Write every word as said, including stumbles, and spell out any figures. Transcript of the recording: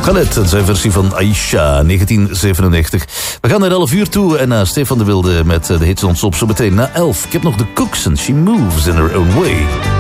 Khaled, zijn versie van Aisha, negentien zevenennegentig. We gaan naar elf uur toe en uh, Stefan de Wilde met uh, de hits non-stop zo meteen na elf. Ik heb nog de Cooks en She Moves in Her Own Way.